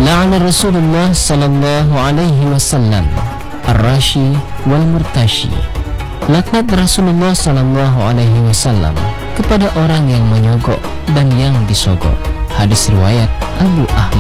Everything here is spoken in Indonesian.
La'ana Rasulullah sallallahu alaihi wasallam ar-rashi wal murtashi. Laknat Rasulullah sallallahu alaihi wasallam kepada orang yang menyogok dan yang disogok. Hadis riwayat Abu Ahmad.